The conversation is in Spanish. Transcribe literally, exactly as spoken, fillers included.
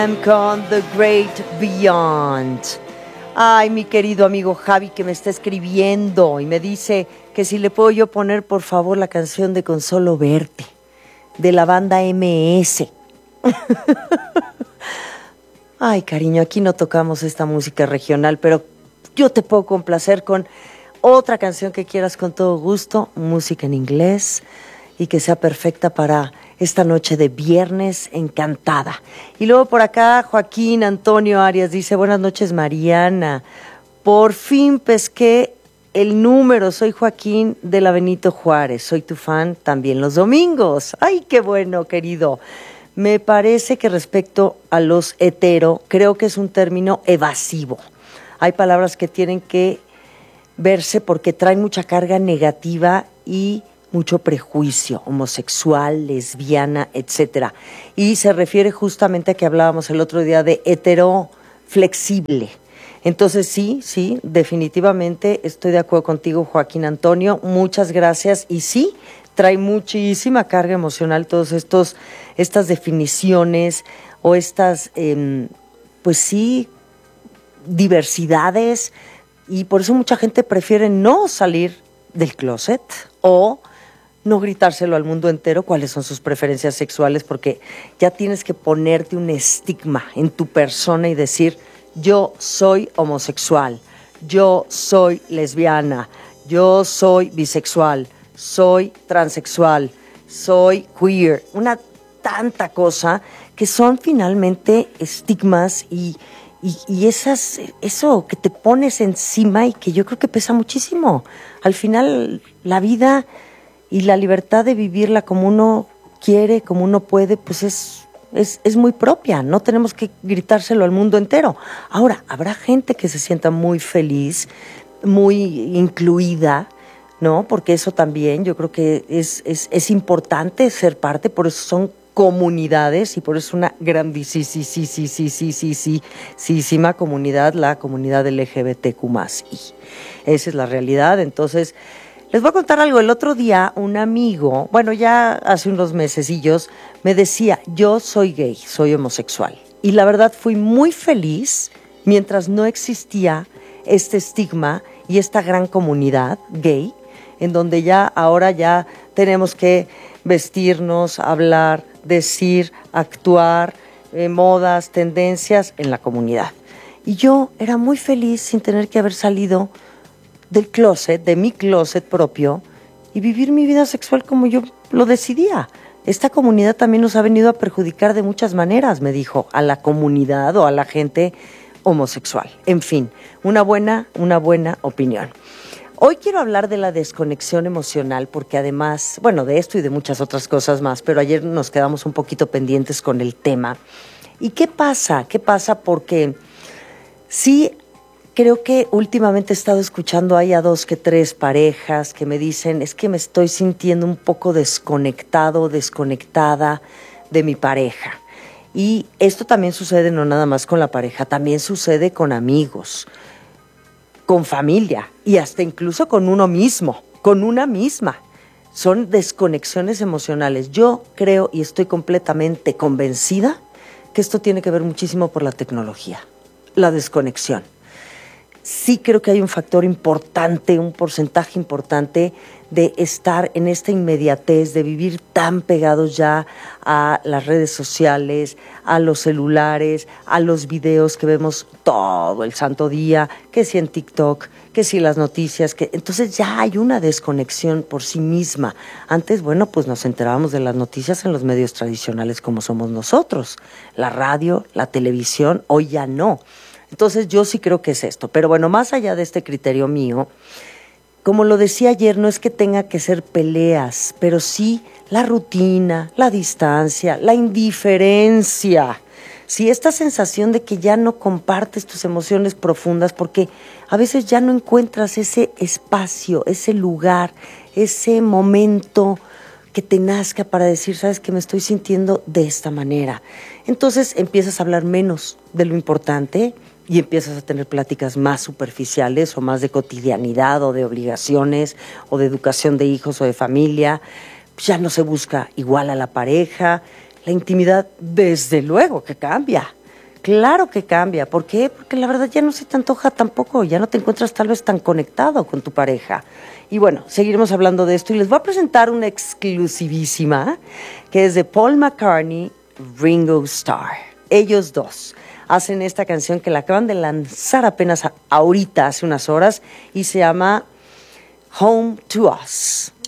Con The Great Beyond. Ay, mi querido amigo Javi, que me está escribiendo y me dice que si le puedo yo poner por favor la canción de Con Solo Verte de la banda eme ese. Ay, cariño, aquí no tocamos esta música regional, pero yo te puedo complacer con otra canción que quieras con todo gusto, música en inglés y que sea perfecta para esta noche de viernes encantada. Y luego por acá Joaquín Antonio Arias dice: buenas noches, Mariana, por fin pesqué el número, soy Joaquín de la Benito Juárez, soy tu fan también los domingos. Ay, qué bueno, querido. Me parece que respecto a los hetero, creo que es un término evasivo. Hay palabras que tienen que verse porque traen mucha carga negativa y mucho prejuicio, homosexual, lesbiana, etcétera. Y se refiere justamente a que hablábamos el otro día de hetero flexible. Entonces sí, sí, definitivamente estoy de acuerdo contigo, Joaquín Antonio. Muchas gracias. Y sí, trae muchísima carga emocional todos estos, estas definiciones o estas, eh, pues sí, diversidades. Y por eso mucha gente prefiere no salir del closet o no gritárselo al mundo entero cuáles son sus preferencias sexuales, porque ya tienes que ponerte un estigma en tu persona y decir: yo soy homosexual, yo soy lesbiana, yo soy bisexual, soy transexual, soy queer. Una tanta cosa que son finalmente estigmas y, y, y esas, eso que te pones encima y que yo creo que pesa muchísimo. Al final la vida y la libertad de vivirla como uno quiere, como uno puede, pues es, es, es muy propia. No tenemos que gritárselo al mundo entero. Ahora, habrá gente que se sienta muy feliz, muy incluida, ¿no? Porque eso también yo creo que es, es, es importante ser parte, por eso son comunidades y por eso es una grandísima sí, sí, sí, sí, sí, sí, sí, sí, sí, comunidad, la comunidad L G B T Q más I. Esa es la realidad. Entonces, les voy a contar algo. El otro día un amigo, bueno, ya hace unos mesecillos, me decía: yo soy gay, soy homosexual. Y la verdad fui muy feliz mientras no existía este estigma y esta gran comunidad gay, en donde ya ahora ya tenemos que vestirnos, hablar, decir, actuar, eh, modas, tendencias en la comunidad. Y yo era muy feliz sin tener que haber salido del closet, de mi closet propio, y vivir mi vida sexual como yo lo decidía. Esta comunidad también nos ha venido a perjudicar de muchas maneras, me dijo, a la comunidad o a la gente homosexual. En fin, una buena, una buena opinión. Hoy quiero hablar de la desconexión emocional porque además, bueno, de esto y de muchas otras cosas más, pero ayer nos quedamos un poquito pendientes con el tema. ¿Y qué pasa? ¿Qué pasa? Porque sí, creo que últimamente he estado escuchando ahí a dos que tres parejas que me dicen: es que me estoy sintiendo un poco desconectado, desconectada de mi pareja. Y esto también sucede no nada más con la pareja, también sucede con amigos, con familia y hasta incluso con uno mismo, con una misma. Son desconexiones emocionales. Yo creo y estoy completamente convencida que esto tiene que ver muchísimo por la tecnología, la desconexión. Sí creo que hay un factor importante, un porcentaje importante de estar en esta inmediatez, de vivir tan pegados ya a las redes sociales, a los celulares, a los videos que vemos todo el santo día, que si en TikTok, que si las noticias, que entonces ya hay una desconexión por sí misma. Antes, bueno, pues nos enterábamos de las noticias en los medios tradicionales como somos nosotros, la radio, la televisión, hoy ya no. Entonces yo sí creo que es esto. Pero bueno, más allá de este criterio mío, como lo decía ayer, no es que tenga que ser peleas, pero sí la rutina, la distancia, la indiferencia. Sí, esta sensación de que ya no compartes tus emociones profundas porque a veces ya no encuentras ese espacio, ese lugar, ese momento que te nazca para decir: sabes que me estoy sintiendo de esta manera. Entonces empiezas a hablar menos de lo importante y empiezas a tener pláticas más superficiales o más de cotidianidad o de obligaciones o de educación de hijos o de familia. Ya no se busca igual a la pareja. La intimidad, desde luego, que cambia. Claro que cambia. ¿Por qué? Porque la verdad ya no se te antoja tampoco, ya no te encuentras tal vez tan conectado con tu pareja. Y bueno, seguiremos hablando de esto y les voy a presentar una exclusivísima que es de Paul McCartney, Ringo Starr. Ellos dos hacen esta canción que la acaban de lanzar apenas a, ahorita, hace unas horas, y se llama Home to Us.